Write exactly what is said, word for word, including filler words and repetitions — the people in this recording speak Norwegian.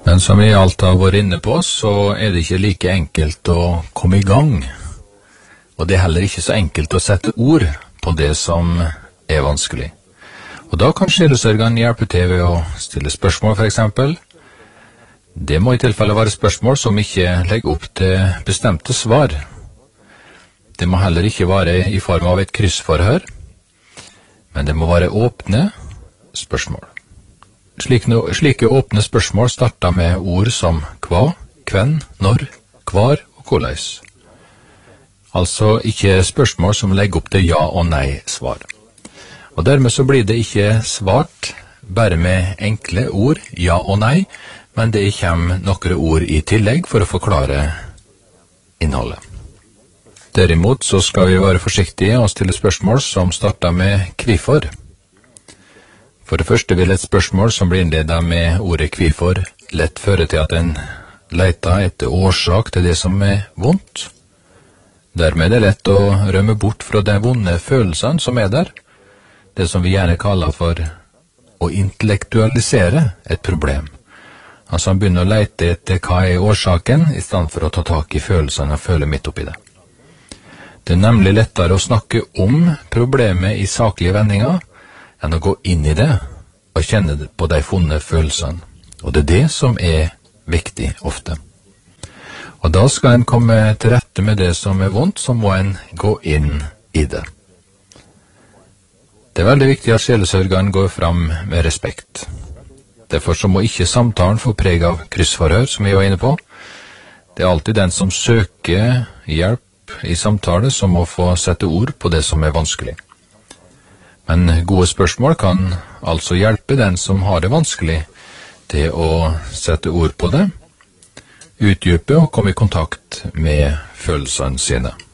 Men som vi alt har vært inne på, så er det ikke like enkelt å komme i gang. Og det er heller ikke så enkelt å sette ord på det som er vanskelig. Og da kan sjelesørgeren hjelpe til ved å stille spørsmål, for eksempel. Det må i tilfelle være spørsmål som ikke legger opp til bestemte svar. Det må heller ikke være i form av et kryssforhør, men det må være åpne spørsmål. Slike, slike åpne spørsmål starter med ord som hva, hvem, når, hvar og hvordan. Altså ikke spørsmål som legger opp til ja og nei svar. Og dermed så blir det ikke svart bare med enkle ord, ja og nei, men det kommer noen ord i tillegg for å forklare innholdet. Derimot så skal vi være forsiktige og stille spørsmål som starter med hvorfor. For det første vil et spørsmål som blir innledet med ordet hvorfor lett føre til at en leter etter årsak til det som er vondt. Dermed er det lett å rømme bort fra de vonde følelsene som er der, det som vi gjerne kaller for å intellektualisere et problem. Altså han begynner å lete etter hva er årsaken, i stedet for å ta tak i følelsene og føle midt oppi det. Det er nemlig lettere å snakke om problemet i saklige vendinger, enn å gå inn i det og kjenne på de vonde følelsene. Og det er det som er viktig ofte. Og da skal en komme til rette med det som er vondt, så må en gå inn i det. Det er veldig viktig at sjelesørgeren går fram med respekt. Derfor så må ikke samtalen få preg av kryssforhør, som vi var inne på. Det er alltid den som søker hjelp i samtale som må få sette ord på det som er vanskelig. Men gode spørsmål kan altså hjelpe den som har det vanskelig til å sette ord på det, utdype og komme i kontakt med følelsene sine.